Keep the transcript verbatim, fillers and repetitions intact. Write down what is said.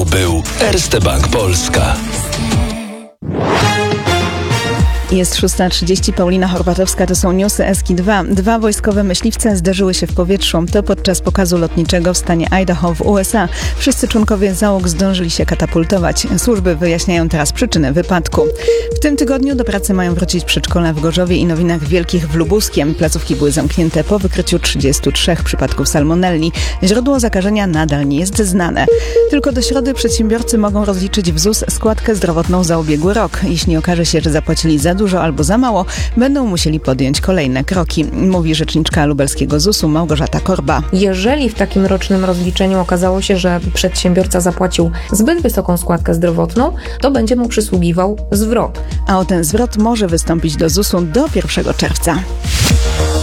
był Erste Bank Polska. Jest szósta trzydzieści, Paulina Horbatowska, to są newsy Eski dwa. Dwa wojskowe myśliwce zderzyły się w powietrzu. To podczas pokazu lotniczego w stanie Idaho w U S A. Wszyscy członkowie załóg zdążyli się katapultować. Służby wyjaśniają teraz przyczynę wypadku. W tym tygodniu do pracy mają wrócić przedszkola w Gorzowie i Nowinach Wielkich w Lubuskiem. Placówki były zamknięte po wykryciu trzydziestu trzech przypadków salmonelli. Źródło zakażenia nadal nie jest znane. Tylko do środy przedsiębiorcy mogą rozliczyć w Z U S składkę zdrowotną za ubiegły rok. Jeśli okaże się, że zapłacili za dużo albo za mało, będą musieli podjąć kolejne kroki, mówi rzeczniczka lubelskiego Z U S u Małgorzata Korba. Jeżeli w takim rocznym rozliczeniu okazało się, że przedsiębiorca zapłacił zbyt wysoką składkę zdrowotną, to będzie mu przysługiwał zwrot. A o ten zwrot może wystąpić do Z U S u do pierwszego czerwca.